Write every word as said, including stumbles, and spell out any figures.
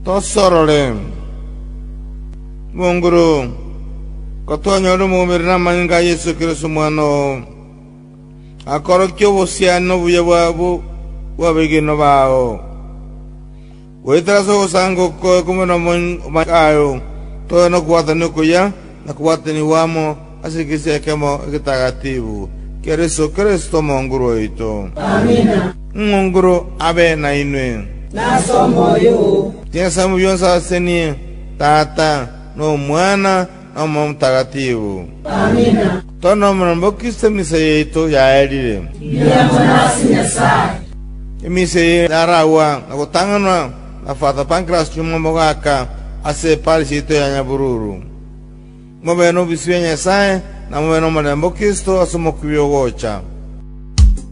tosorole munguru kotonyoru mumirna manga Yesu Kristo mwano akoro kyo siano buya wabu wabigino bao wetraso sango ko kumeno makayo to no kuwata nukuya na kuwata ni wamo asikise kemo kitagatifu Yesu Kristo munguru ito amina munguru abe na inwe na somo yu tiasa muyonsa seni tata no mwana no mtakatifu amina tono mrambo Kristo mise ito ya edire ya manasi nyasai mise darawa akotangana na Father Pancras chuma mogaka ase parisito ya nyabururu mobeno biswenya sai na mobeno mrambo Kristo asumo kuyogocha